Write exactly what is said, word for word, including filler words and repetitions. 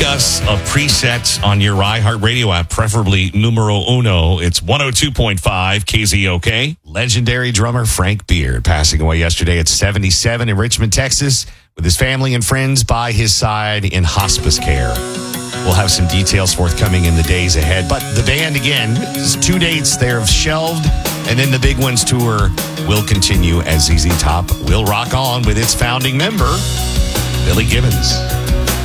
us a preset on your iHeartRadio app, preferably numero uno. It's one oh two point five K Z O K. Legendary drummer Frank Beard passing away yesterday at seventy-seven in Richmond, Texas, with his family and friends by his side in hospice care. We'll have some details forthcoming in the days ahead. But the band, again, is two dates they're shelved, and then the Big Ones tour will continue as Z Z Top will rock on with its founding member, Billy Gibbons.